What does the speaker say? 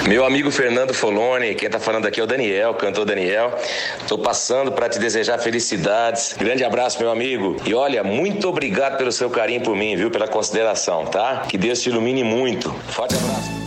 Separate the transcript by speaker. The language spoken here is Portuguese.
Speaker 1: Meu amigo Fernando Foloni, quem tá falando aqui é o Daniel, cantor Daniel. Tô passando para te desejar felicidades. Grande abraço, meu amigo. E olha, muito obrigado pelo seu carinho por mim, viu? Pela consideração, tá? Que Deus te ilumine muito. Forte abraço.